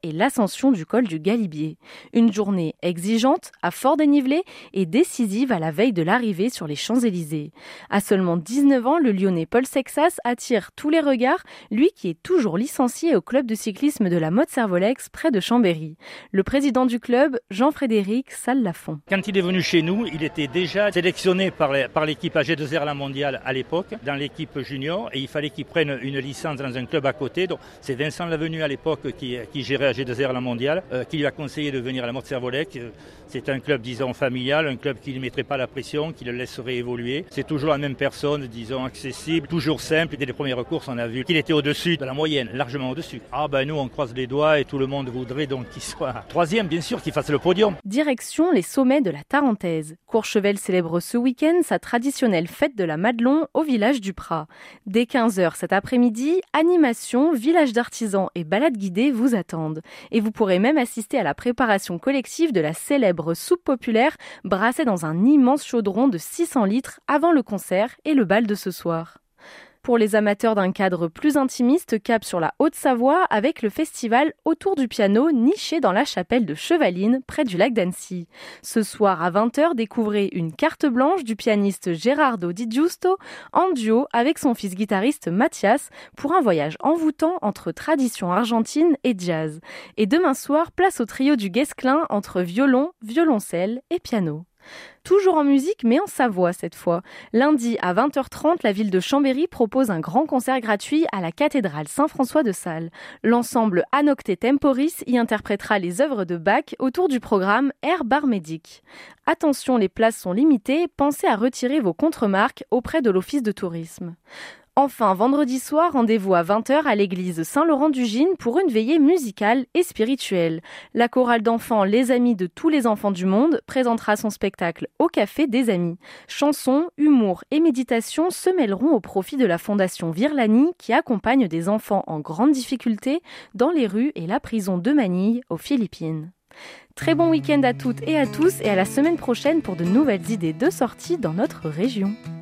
et l'ascension du col du Galibier. Une journée exigeante, à fort dénivelé et décisive à la veille de l'arrivée sur les Champs-Élysées. À seulement 19 ans, le Lyonnais Paul Sexas attire tous les regards, lui qui est toujours licencié au club de cyclisme de la Motte-Servolex près de Chambéry. Le président du club, Jean-Frédéric Salle-Lafont. Quand il est venu chez nous, il était déjà sélectionné par l'équipe AG2R La Mondiale à l'époque, dans l'équipe junior, et il fallait qu'il prenne une licence dans un club à côté. Donc, c'est Vincent Lavenu à l'époque qui gérait AG2R La Mondiale, qui lui a conseillé de venir à la Motte-Servolex. C'est un club, disons, familial, un club qui ne mettrait pas la pression, qui le laisserait évoluer. C'est toujours la même personne, disons, accessible, toujours simple. Dès les premières courses, on a vu qu'il était au-dessus de la moyenne, largement au-dessus. Nous, on croise les doigts et tout le monde voudrait donc qu'il soit troisième, bien sûr, qu'il fasse le podium. Direction les sommets de la Tarentaise. Courchevel célèbre ce week-end sa traditionnelle fête de la Madelon au village du Prat. Dès 15h cet après-midi, animation, village d'artisans et balades guidées vous attendent. Et vous pourrez même assister à la préparation collective de la célèbre soupe populaire brassée dans un immense chaudron de 600 litres avant le concert et le bal de ce soir. Pour les amateurs d'un cadre plus intimiste, cap sur la Haute-Savoie avec le festival Autour du piano niché dans la chapelle de Chevaline près du lac d'Annecy. Ce soir à 20h, découvrez une carte blanche du pianiste Gerardo Di Giusto en duo avec son fils guitariste Mathias pour un voyage envoûtant entre tradition argentine et jazz. Et demain soir, place au trio du Guesclin entre violon, violoncelle et piano. Toujours en musique, mais en Savoie cette fois. Lundi à 20h30, la ville de Chambéry propose un grand concert gratuit à la cathédrale Saint-François de Sales. L'ensemble Anocte Temporis y interprétera les œuvres de Bach autour du programme Air Bar Médic. Attention, les places sont limitées, pensez à retirer vos contremarques auprès de l'Office de tourisme. Enfin, vendredi soir, rendez-vous à 20h à l'église Saint-Laurent-du-Gine pour une veillée musicale et spirituelle. La chorale d'enfants Les Amis de tous les enfants du monde présentera son spectacle au Café des Amis. Chansons, humour et méditation se mêleront au profit de la fondation Virlani qui accompagne des enfants en grande difficulté dans les rues et la prison de Manille aux Philippines. Très bon week-end à toutes et à tous et à la semaine prochaine pour de nouvelles idées de sortie dans notre région.